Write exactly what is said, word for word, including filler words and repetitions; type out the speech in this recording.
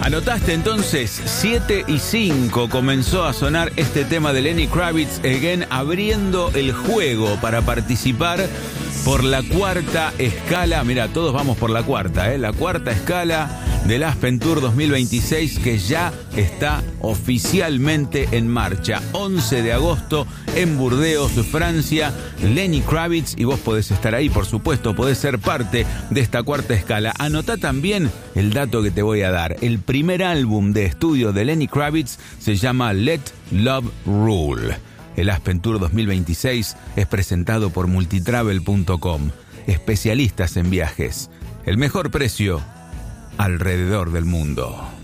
Anotaste entonces, siete y cinco comenzó a sonar este tema de Lenny Kravitz Again, abriendo el juego para participar por la cuarta escala. Mira, todos vamos por la cuarta, ¿eh? La cuarta escala del Aspen Tour dos mil veintiséis, que ya está oficialmente en marcha. once de agosto en Burdeos, Francia. Lenny Kravitz, y vos podés estar ahí, por supuesto, podés ser parte de esta cuarta escala. Anotá también el dato que te voy a dar. El primer álbum de estudio de Lenny Kravitz se llama Let Love Rule. El Aspen Tour dos mil veintiséis es presentado por multitravel punto com, especialistas en viajes. El mejor precio alrededor del mundo.